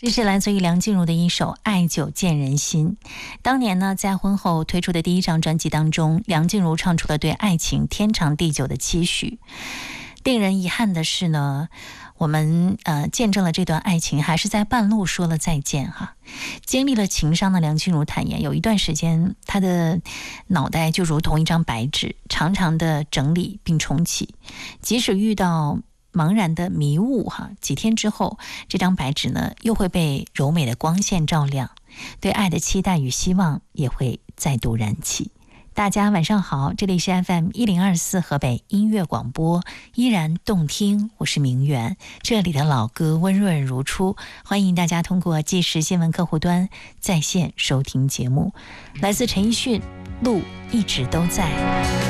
这是来自于梁静茹的一首《爱久见人心》。当年呢，在婚后推出的第一张专辑当中，梁静茹唱出了对爱情天长地久的期许。令人遗憾的是呢，我们见证了这段爱情还是在半路说了再见哈。经历了情伤的梁静茹坦言，有一段时间她的脑袋就如同一张白纸，常常的整理并重启，即使遇到茫然的迷雾哈，几天之后，这张白纸呢又会被柔美的光线照亮，对爱的期待与希望也会再度燃起。大家晚上好，这里是 FM1024 河北音乐广播，依然动听，我是明媛，这里的老歌温润如初，欢迎大家通过即时新闻客户端在线收听节目。来自陈奕迅，路一直都在。